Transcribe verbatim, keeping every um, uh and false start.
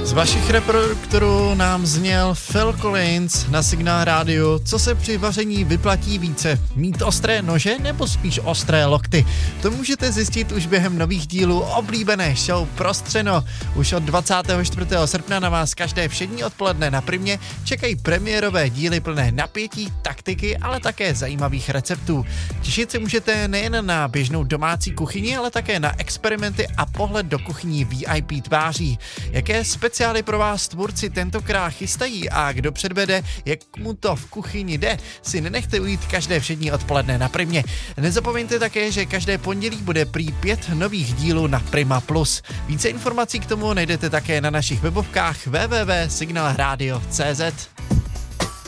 Z vašich reproduktorů nám zněl Phil Collins na Signál rádiu. Co se při vaření vyplatí více? Mít ostré nože nebo spíš ostré lokty? To můžete zjistit už během nových dílů oblíbené show Prostřeno. Už od dvacátého čtvrtého srpna na vás každé všední odpoledne na Primě čekají premiérové díly plné napětí, taktiky, ale také zajímavých receptů. Těšit se můžete nejen na běžnou domácí kuchyni, ale také na experimenty a pohled do kuchyní V I P tváří. Jaké speciály pro vás tvůrci tentokrát chystají a kdo předvede, jak mu to v kuchyni jde, si nenechte ujít každé všední odpoledne na Primě. Nezapomeňte také, že každé pondělí bude prý pět nových dílů na Prima Plus. Více informací k tomu najdete také na našich webovkách w w w tečka signal radio tečka c z.